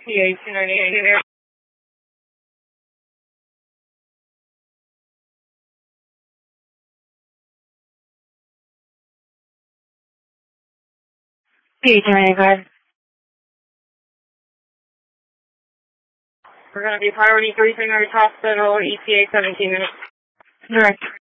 ETA 298 there. ETA 295. We're going to be priority 3 St. Mary's Hospital, ETA 17 minutes. Direct.